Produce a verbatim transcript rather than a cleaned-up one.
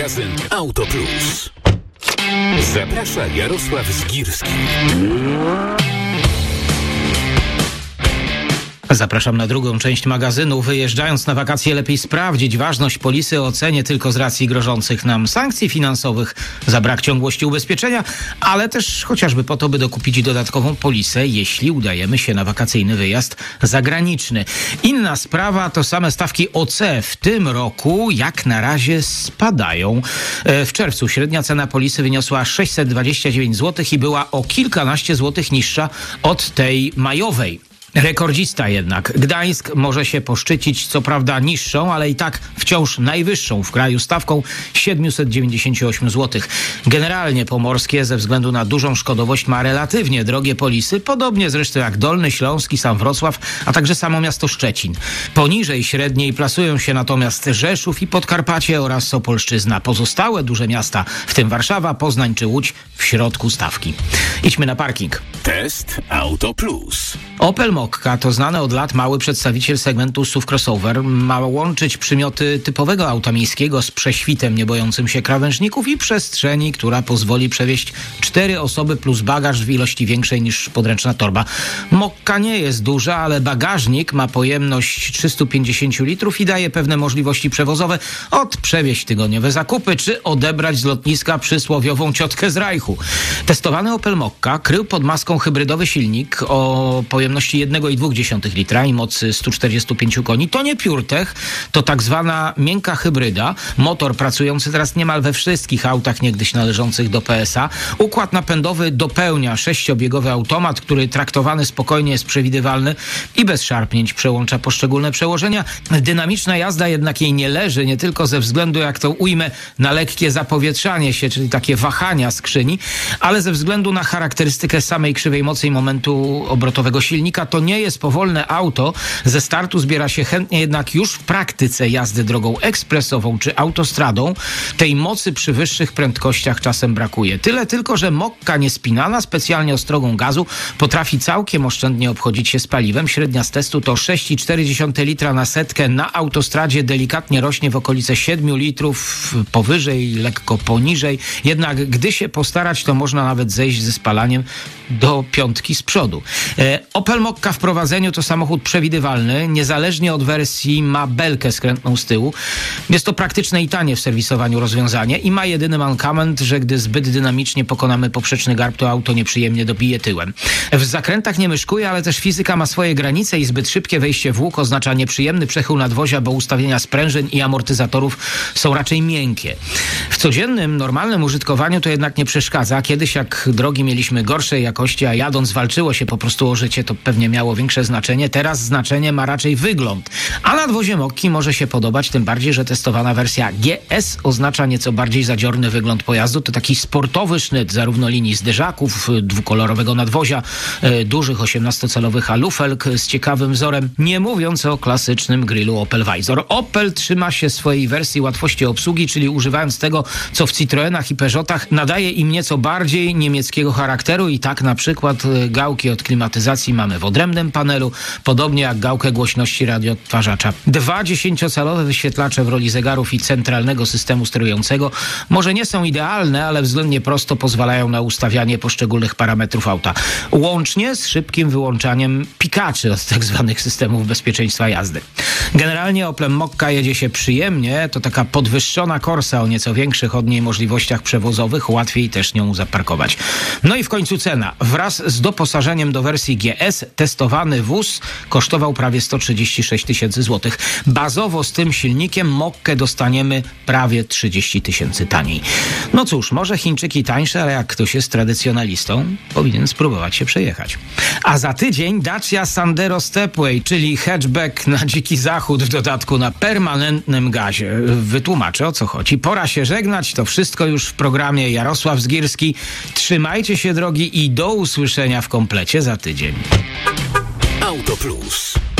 Magazyn Auto Plus. Zaprasza Jarosław Zgirski. Zapraszam na drugą część magazynu. Wyjeżdżając na wakacje, lepiej sprawdzić ważność polisy o cenie tylko z racji grożących nam sankcji finansowych za brak ciągłości ubezpieczenia, ale też chociażby po to, by dokupić dodatkową polisę, jeśli udajemy się na wakacyjny wyjazd zagraniczny. Inna sprawa to same stawki O C. W tym roku jak na razie spadają. W czerwcu średnia cena polisy wyniosła sześćset dwadzieścia dziewięć złotych i była o kilkanaście złotych niższa od tej majowej. Rekordzista jednak. Gdańsk może się poszczycić co prawda niższą, ale i tak wciąż najwyższą w kraju stawką siedemset dziewięćdziesiąt osiem złotych. Generalnie Pomorskie ze względu na dużą szkodowość ma relatywnie drogie polisy, podobnie zresztą jak Dolny Śląsk i sam Wrocław, a także samo miasto Szczecin. Poniżej średniej plasują się natomiast Rzeszów i Podkarpacie oraz Opolszczyzna. Pozostałe duże miasta, w tym Warszawa, Poznań czy Łódź, w środku stawki. Idźmy na parking. Test Auto Plus. Opel Mokka to znany od lat mały przedstawiciel segmentu S U V crossover. Ma łączyć przymioty typowego auta miejskiego z prześwitem niebojącym się krawężników i przestrzeni, która pozwoli przewieźć cztery osoby plus bagaż w ilości większej niż podręczna torba. Mokka nie jest duża, ale bagażnik ma pojemność trzysta pięćdziesiąt litrów i daje pewne możliwości przewozowe, od przewieźć tygodniowe zakupy, czy odebrać z lotniska przysłowiową ciotkę z Rajchu. Testowany Opel Mokka krył pod maską hybrydowy silnik o pojemności jeden i dwa litra i mocy sto czterdzieści pięć koni. To nie PureTech, to tak zwana miękka hybryda. Motor pracujący teraz niemal we wszystkich autach niegdyś należących do P S A. Układ napędowy dopełnia sześciobiegowy automat, który traktowany spokojnie jest przewidywalny i bez szarpnięć przełącza poszczególne przełożenia. Dynamiczna jazda jednak jej nie leży, nie tylko ze względu, jak to ujmę, na lekkie zapowietrzanie się, czyli takie wahania skrzyni, ale ze względu na charakterystykę samej krzywej mocy i momentu obrotowego silnika. To nie jest powolne auto. Ze startu zbiera się chętnie, jednak już w praktyce jazdy drogą ekspresową czy autostradą tej mocy przy wyższych prędkościach czasem brakuje. Tyle tylko, że Mokka niespinana, specjalnie ostrogą gazu, potrafi całkiem oszczędnie obchodzić się z paliwem. Średnia z testu to sześć przecinek cztery litra na setkę. Na autostradzie delikatnie rośnie w okolice siedem litrów, powyżej, lekko poniżej. Jednak gdy się postarać, to można nawet zejść ze spalaniem do piątki z przodu. E, Opel Mokka w prowadzeniu to samochód przewidywalny. Niezależnie od wersji ma belkę skrętną z tyłu. Jest to praktyczne i tanie w serwisowaniu rozwiązanie i ma jedyny mankament, że gdy zbyt dynamicznie pokonamy poprzeczny garb, to auto nieprzyjemnie dobije tyłem. W zakrętach nie myszkuje, ale też fizyka ma swoje granice i zbyt szybkie wejście w łuk oznacza nieprzyjemny przechył nadwozia, bo ustawienia sprężyn i amortyzatorów są raczej miękkie. W codziennym, normalnym użytkowaniu to jednak nie przeszkadza. Kiedyś jak drogi mieliśmy gorszej jakości, a jadąc walczyło się po prostu o życie, to pewnie miało większe znaczenie. Teraz znaczenie ma raczej wygląd. A nadwozie Mokki może się podobać, tym bardziej, że testowana wersja G S oznacza nieco bardziej zadziorny wygląd pojazdu. To taki sportowy sznyt zarówno linii zderzaków, dwukolorowego nadwozia, e, dużych osiemnastocalowych alufelg z ciekawym wzorem, nie mówiąc o klasycznym grillu Opel Vizor. Opel trzyma się swojej wersji łatwości obsługi, czyli używając tego, co w Citroenach i Peugeotach, nadaje im nieco bardziej niemieckiego charakteru i tak na przykład gałki od klimatyzacji mamy w odrębnym panelu, podobnie jak gałkę głośności radioodtwarzacza. Dwa dziesięciocalowe wyświetlacze w roli zegarów i centralnego systemu sterującego może nie są idealne, ale względnie prosto pozwalają na ustawianie poszczególnych parametrów auta. Łącznie z szybkim wyłączaniem pikaczy od tak zwanych systemów bezpieczeństwa jazdy. Generalnie Opel Mokka jedzie się przyjemnie, to taka podwyższona Corsa o nieco większych od niej możliwościach przewozowych, łatwiej też nią zaparkować. No i w końcu cena. Wraz z doposażeniem do wersji G S testowany wóz kosztował prawie sto trzydzieści sześć tysięcy złotych. Bazowo z tym silnikiem Mokkę dostaniemy prawie trzydzieści tysięcy taniej. No cóż, może Chińczyki tańsze, ale jak ktoś jest tradycjonalistą, powinien spróbować się przejechać. A za tydzień Dacia Sandero Stepway, czyli hatchback na dziki zachód, w dodatku na permanentnym gazie. Wytłumaczę, o co chodzi. Pora się żegnać, to wszystko już w programie Jarosław Zgirski. Trzymajcie się drogi i do usłyszenia w komplecie za tydzień. Auto Plus.